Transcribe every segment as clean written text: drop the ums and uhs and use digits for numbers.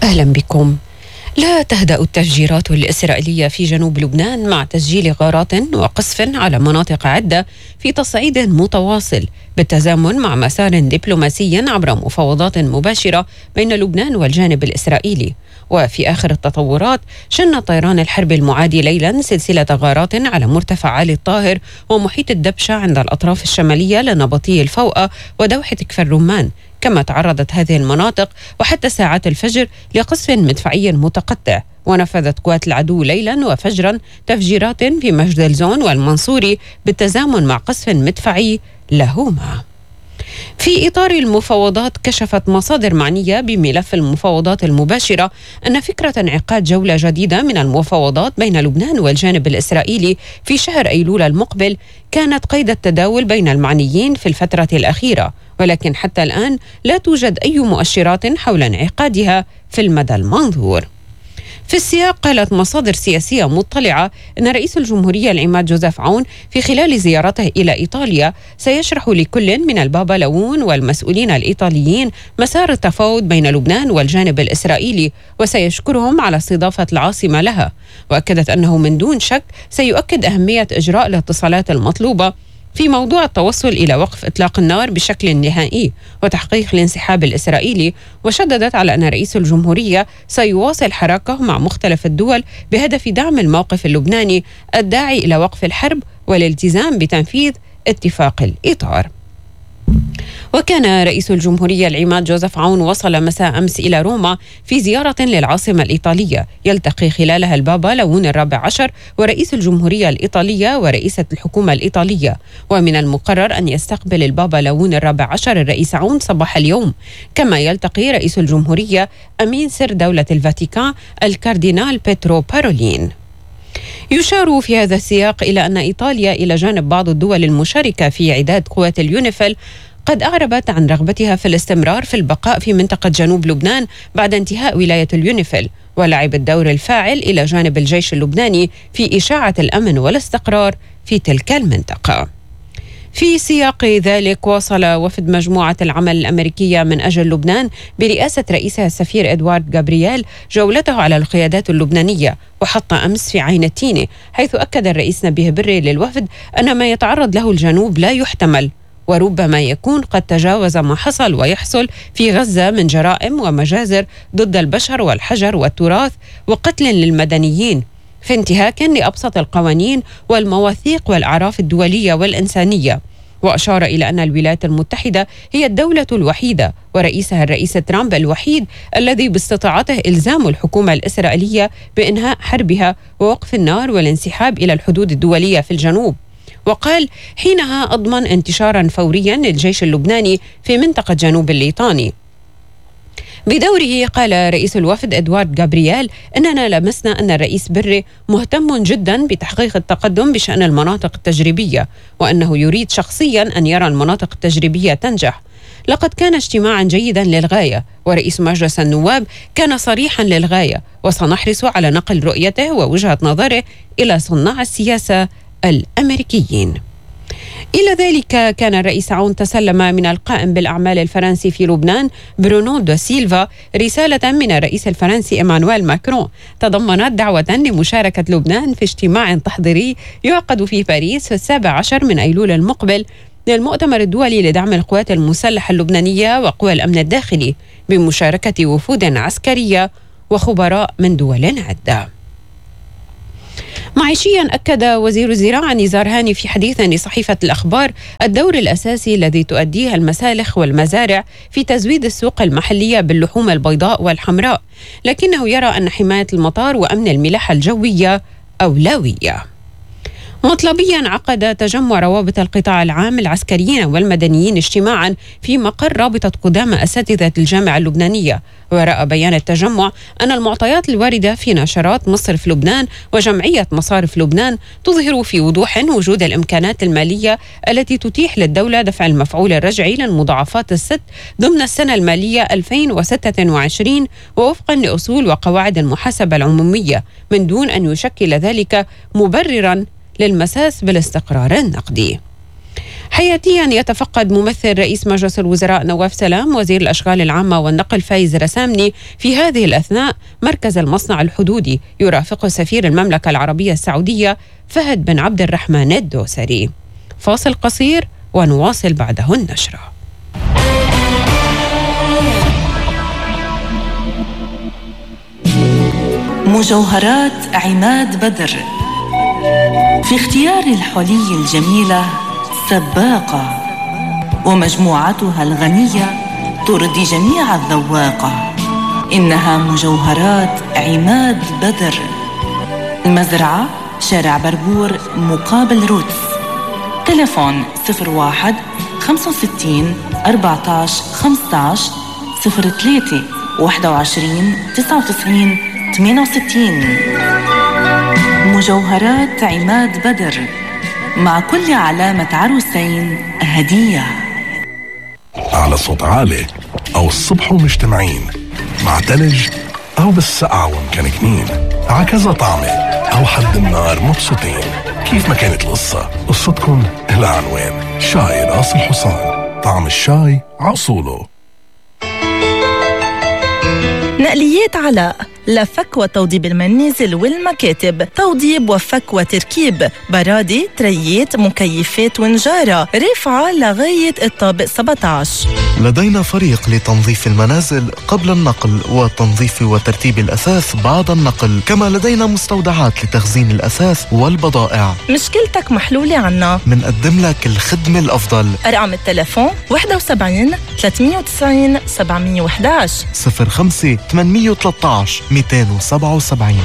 أهلا بكم. لا تهدأ التفجيرات الإسرائيلية في جنوب لبنان مع تسجيل غارات وقصف على مناطق عدة في تصعيد متواصل بالتزامن مع مسار دبلوماسي عبر مفاوضات مباشرة بين لبنان والجانب الإسرائيلي. وفي آخر التطورات شن طيران الحرب المعادي ليلا سلسلة غارات على مرتفع علي الطاهر ومحيط الدبشة عند الأطراف الشمالية لنبطي الفوقة ودوحة كفر رمان. كما تعرضت هذه المناطق وحتى ساعات الفجر لقصف مدفعي متقطع، ونفذت قوات العدو ليلا وفجرا تفجيرات في مجدلزون والمنصوري بالتزامن مع قصف مدفعي لهما. في إطار المفاوضات، كشفت مصادر معنية بملف المفاوضات المباشرة أن فكرة انعقاد جولة جديدة من المفاوضات بين لبنان والجانب الإسرائيلي في شهر أيلول المقبل كانت قيد التداول بين المعنيين في الفترة الأخيرة، ولكن حتى الآن لا توجد أي مؤشرات حول انعقادها في المدى المنظور. في السياق، قالت مصادر سياسية مطلعة أن رئيس الجمهورية العماد جوزيف عون في خلال زيارته إلى إيطاليا سيشرح لكل من البابا لون والمسؤولين الإيطاليين مسار التفاوض بين لبنان والجانب الإسرائيلي، وسيشكرهم على استضافة العاصمة لها. وأكدت أنه من دون شك سيؤكد أهمية إجراء الاتصالات المطلوبة في موضوع التوصل إلى وقف إطلاق النار بشكل نهائي وتحقيق الانسحاب الإسرائيلي، وشددت على أن رئيس الجمهورية سيواصل حراكه مع مختلف الدول بهدف دعم الموقف اللبناني الداعي إلى وقف الحرب والالتزام بتنفيذ اتفاق الإطار. وكان رئيس الجمهورية العماد جوزيف عون وصل مساء أمس إلى روما في زيارة للعاصمة الإيطالية يلتقي خلالها البابا لون الرابع عشر ورئيس الجمهورية الإيطالية ورئيسة الحكومة الإيطالية. ومن المقرر أن يستقبل البابا لون الرابع عشر الرئيس عون صباح اليوم، كما يلتقي رئيس الجمهورية أمين سر دولة الفاتيكان الكاردينال بيترو بارولين. يشار في هذا السياق إلى أن إيطاليا إلى جانب بعض الدول المشاركة في إعداد قوات اليونيفيل قد أعربت عن رغبتها في الاستمرار في البقاء في منطقة جنوب لبنان بعد انتهاء ولاية اليونيفيل، ولعب الدور الفاعل إلى جانب الجيش اللبناني في إشاعة الأمن والاستقرار في تلك المنطقة. في سياق ذلك، واصل وفد مجموعة العمل الأمريكية من أجل لبنان برئاسة رئيسها السفير إدوارد جابرييل جولته على القيادات اللبنانية، وحط أمس في عين التينة، حيث أكد الرئيس نبيه بري للوفد أن ما يتعرض له الجنوب لا يحتمل، وربما يكون قد تجاوز ما حصل ويحصل في غزة من جرائم ومجازر ضد البشر والحجر والتراث وقتل للمدنيين، في انتهاك لأبسط القوانين والمواثيق والأعراف الدولية والإنسانية. وأشار إلى أن الولايات المتحدة هي الدولة الوحيدة ورئيسها الرئيس ترامب الوحيد الذي باستطاعته إلزام الحكومة الإسرائيلية بإنهاء حربها ووقف النار والانسحاب إلى الحدود الدولية في الجنوب. وقال حينها أضمن انتشارا فوريا للجيش اللبناني في منطقة جنوب الليطاني. بدوره قال رئيس الوفد إدوارد جابرييل إننا لمسنا أن الرئيس بري مهتم جدا بتحقيق التقدم بشأن المناطق التجريبية، وأنه يريد شخصيا أن يرى المناطق التجريبية تنجح. لقد كان اجتماعا جيدا للغاية، ورئيس مجلس النواب كان صريحا للغاية، وسنحرص على نقل رؤيته ووجهة نظره إلى صناع السياسة الأمريكيين. إلى ذلك، كان الرئيس عون تسلم من القائم بالأعمال الفرنسي في لبنان برونو دو سيلفا رسالة من الرئيس الفرنسي إيمانويل ماكرون تضمنت دعوة لمشاركة لبنان في اجتماع تحضيري يعقد في باريس في 17 من أيلول المقبل للمؤتمر الدولي لدعم القوات المسلحة اللبنانية وقوى الأمن الداخلي، بمشاركة وفود عسكرية وخبراء من دول عدة. معيشيا، أكد وزير الزراعة نزار هاني في حديث لصحيفة الأخبار الدور الأساسي الذي تؤديه المسالخ والمزارع في تزويد السوق المحلية باللحوم البيضاء والحمراء، لكنه يرى أن حماية المطار وأمن الملاحة الجوية أولوية. مطلبيا، عقد تجمع روابط القطاع العام العسكريين والمدنيين اجتماعا في مقر رابطة قدامى أساتذة الجامعة اللبنانية. ورأى بيان التجمع أن المعطيات الواردة في نشرات مصرف لبنان وجمعية مصارف لبنان تظهر في وضوح وجود الإمكانات المالية التي تتيح للدولة دفع المفعول الرجعي للمضاعفات الست ضمن السنة المالية 2026 ووفقا لأصول وقواعد المحاسبة العمومية، من دون أن يشكل ذلك مبررا للمساس بالاستقرار النقدي. حياتيا يتفقد ممثل رئيس مجلس الوزراء نواف سلام وزير الأشغال العامة والنقل فايز رسامني في هذه الأثناء مركز المصنع الحدودي يرافقه سفير المملكة العربية السعودية فهد بن عبد الرحمن الدوسري. فاصل قصير ونواصل بعده النشرة. مجوهرات عماد بدر في اختيار الحلي الجميلة سباقة، ومجموعتها الغنية ترضي جميع الذواقة. إنها مجوهرات عماد بدر. المزرعة شارع بربور مقابل روتس. تليفون 01 65 14 15 03 21 99 68. مجوهرات عماد بدر، مع كل علامة عروسين هدية. على صوت عالي أو الصبح ومجتمعين، مع تلج أو بالسقعة ومكنكنين، عكذا طعمة أو حد النار مبسوطين. كيف ما كانت القصة، قصتكم إلها عنوان. شاي راس الحصان، طعم الشاي عصوله. نقليات علاء لفك وتوضيب المنازل والمكاتب، توضيب وفك وتركيب، برادي، تريات، مكيفات ونجارة، رفعة لغاية الطابق 17. لدينا فريق لتنظيف المنازل قبل النقل وتنظيف وترتيب الأثاث بعد النقل، كما لدينا مستودعات لتخزين الأثاث والبضائع. مشكلتك محلولة عنا، منقدم لك الخدمة الأفضل. أرقام التلفون 71 390 711 05 813 277.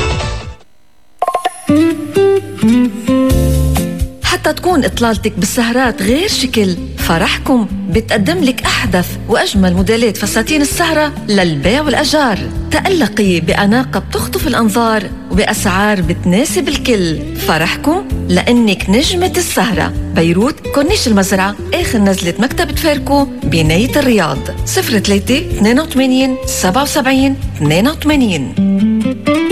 حتى تكون إطلالتك بالسهرات غير شكل، فرحكم بتقدم لك أحدث وأجمل موديلات فساتين السهرة للبيع والأجار. تألقي بأناقة بتخطف الأنظار وبأسعار بتناسب الكل. فرحكم لأنك نجمة السهرة. بيروت، كورنيش المزرعة، آخر نزلة مكتبة فاركو بناية الرياض. 03 82 77 82.